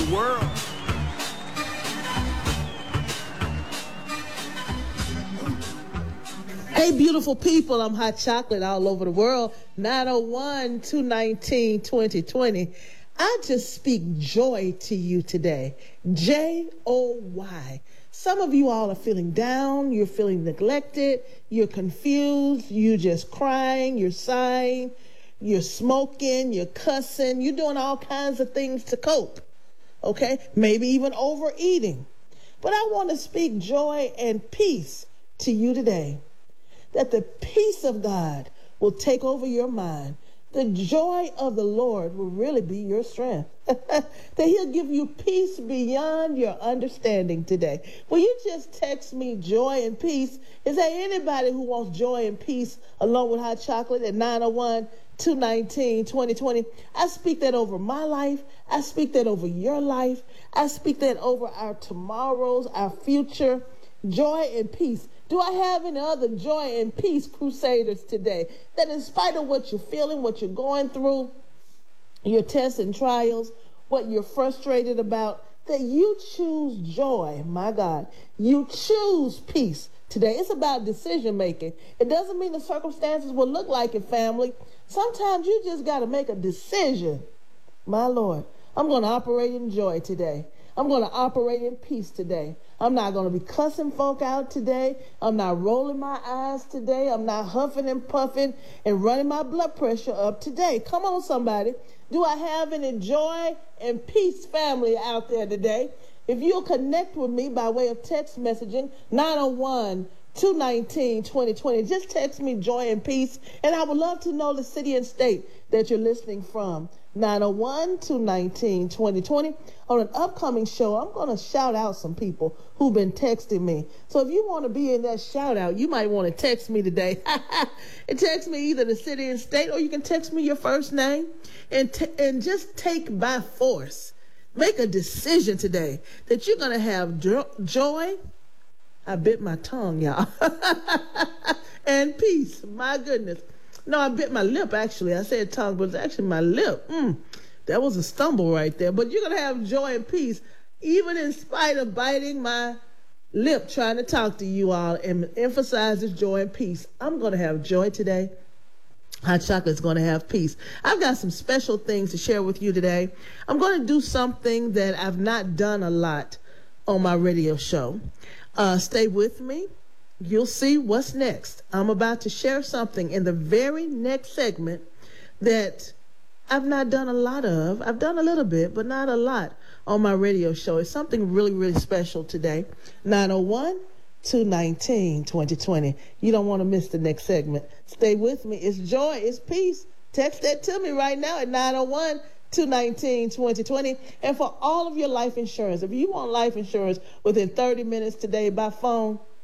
the world. Hey, beautiful people, I'm Hot Chocolate all over the world. 901-219-2020. I just speak joy to you today. Joy. Some of you all are feeling down. You're feeling neglected. You're confused. You're just crying. You're sighing. You're smoking. You're cussing. You're doing all kinds of things to cope. Okay? Maybe even overeating. But I want to speak joy and peace to you today. That the peace of God will take over your mind. The joy of the Lord will really be your strength. That he'll give you peace beyond your understanding today. Will you just text me joy and peace? Is there anybody who wants joy and peace along with Hot Chocolate at 901-219-2020? I speak that over my life. I speak that over your life. I speak that over our tomorrows, our future. Joy and peace. Do I have any other joy and peace crusaders today? That in spite of what you're feeling, what you're going through, your tests and trials, what you're frustrated about, that you choose joy, my God. You choose peace today. It's about decision making. It doesn't mean the circumstances will look like it, family. Sometimes you just got to make a decision. My Lord, I'm going to operate in joy today. I'm going to operate in peace today. I'm not going to be cussing folk out today. I'm not rolling my eyes today. I'm not huffing and puffing and running my blood pressure up today. Come on, somebody. Do I have any joy and peace family out there today? If you'll connect with me by way of text messaging, 901-219-2020. Just text me joy and peace, and I would love to know the city and state that you're listening from. 901-219-2020. On an upcoming show, I'm going to shout out some people who've been texting me. So if you want to be in that shout out, you might want to text me today. And text me either the city and state, or you can text me your first name and just take by force. Make a decision today that you're going to have joy. I bit my tongue, y'all. And peace. My goodness. No, I bit my lip, actually. I said tongue, but it's actually my lip. That was a stumble right there. But you're going to have joy and peace, even in spite of biting my lip trying to talk to you all and emphasize this joy and peace. I'm going to have joy today. Hot Chocolate's going to have peace. I've got some special things to share with you today. I'm going to do something that I've not done a lot on my radio show. Stay with me. You'll see what's next. I'm about to share something in the very next segment that I've not done a lot of. I've done a little bit, but not a lot on my radio show. It's something really, really special today. 901-219-2020. You don't want to miss the next segment. Stay with me. It's joy. It's peace. Text that to me right now at 901-219-2020. And for all of your life insurance, if you want life insurance within 30 minutes today by phone,